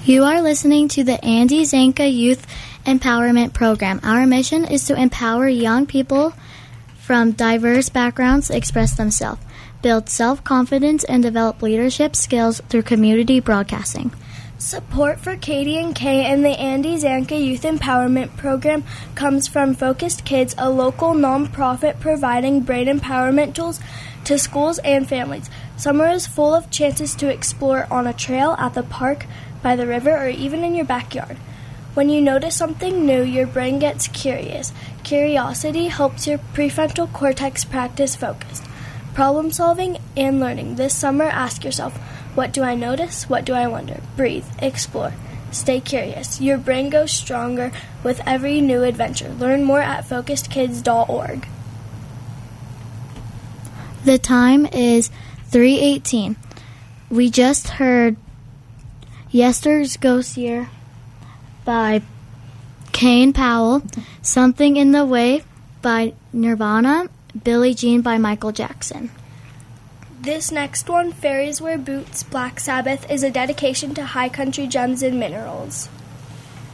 You are listening to the Andy Zanka Youth Empowerment Program. Our mission is to empower young people from diverse backgrounds to express themselves, build self-confidence, and develop leadership skills through community broadcasting. Support for Katie and Kay and the Andy Zanka Youth Empowerment Program comes from Focused Kids, a local nonprofit providing brain empowerment tools to schools and families. Summer is full of chances to explore on a trail, at the park, by the river, or even in your backyard. When you notice something new, your brain gets curious. Curiosity helps your prefrontal cortex practice focused, problem solving, and learning. This summer, ask yourself, what do I notice? What do I wonder? Breathe, explore, stay curious. Your brain goes stronger with every new adventure. Learn more at focusedkids.org. The time is 3:18. We just heard Yesterday's Ghost Year by Kane Powell, Something in the Way by Nirvana, Billie Jean by Michael Jackson. This next one, Fairies Wear Boots, Black Sabbath, is a dedication to high country gems and minerals.